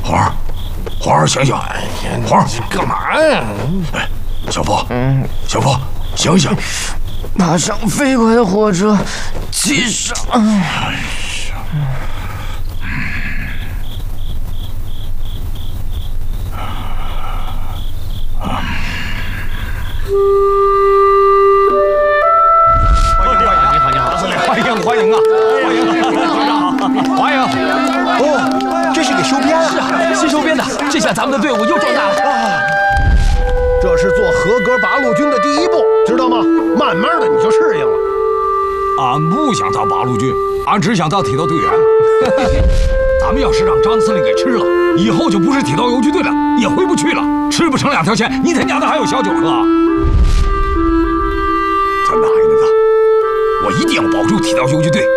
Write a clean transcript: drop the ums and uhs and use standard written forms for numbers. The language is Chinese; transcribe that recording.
花儿醒醒！花儿干嘛呀？ 哎，小波，小波，醒醒！ 马上飞快的火车，骑上！ 欢迎啊！欢迎！ 哦，这是给收编啊！ 是啊，新收编的，这下咱们的队伍又壮大了。 这是做合格八路军的第一步，知道吗？慢慢的你就适应了。 俺不想当八路军，俺只想当铁道队员。咱们要是让张司令给吃了，以后就不是铁道游击队了，也回不去了。吃不成两条线，你他娘的还有小酒喝？他奶奶的！我一定要保住铁道游击队。